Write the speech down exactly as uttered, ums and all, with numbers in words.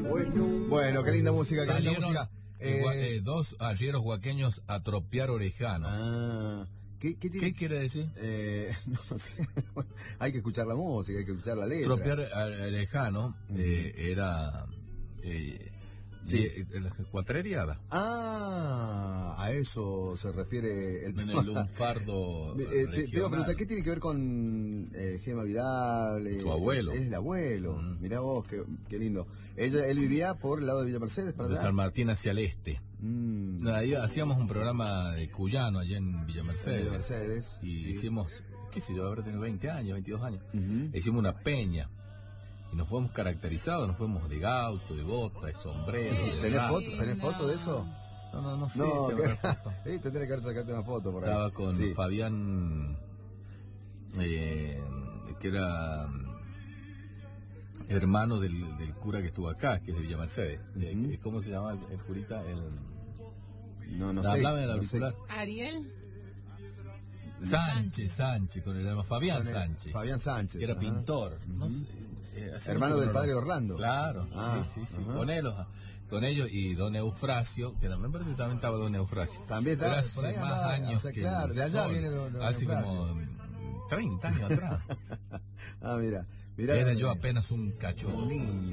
Bueno, qué linda música, qué linda Salieron música. eh, Eh, eh, dos arrieros huaqueños a tropear orejanos. ah, ¿qué, qué, tiene- ¿Qué quiere decir? Eh, no sé. Hay que escuchar la música, hay que escuchar la letra. Tropear orejano eh, era eh, Sí. y- eh, la cuatreriada. Ah, a eso se refiere el En el lunfardo Eh, te, te iba a regional. preguntar, ¿qué tiene que ver con eh, Gema Vidal? Eh, Tu abuelo. Es el abuelo. Mm. Mirá vos, qué, qué lindo. Ella, él vivía por el lado de Villa Mercedes, para De allá. San Martín hacia el este. Mm. No, ahí hacíamos un programa de cuyano allá en Villa Mercedes. Villa Mercedes. Y sí. hicimos, qué sé yo, habrá tenido veinte años, veintidós años. Ujú. Hicimos una peña. Y nos fuimos caracterizados, nos fuimos de gaucho, de bota, de sombrero. de ¿Tenés rato. foto, ¿Tenés foto de eso? No, no, no sé No, si que- habrá foto. eh, te tenés que haber sacado una foto por ahí. Estaba con Sí. Fabián, eh, que era mm, hermano del, del cura que estuvo acá, que es de Villa Mercedes. Eh, Ujú. que- ¿Cómo se llama el, el curita? El, No, no sé. Hablame del no sé. auricular. Ariel. Sánchez, Sánchez, con el hermano Fabián Con el- Sánchez. Fabián Sánchez. Que era ajá. pintor. No sé, eh, hace Hermano mucho del que no padre lo- Orlando. Claro, Ah, sí, sí, sí. ajá. Con, él, con ellos y don Eufrasio, que también parece que también estaba don Eufrasio. También está- Pero hace por ahí más andaba, años o sea, que claro, el de allá sol. viene don- don Hace Eufrasio. como treinta años atrás. Ah, mira. Mirá, Era eh, yo apenas un cachorro. un niño.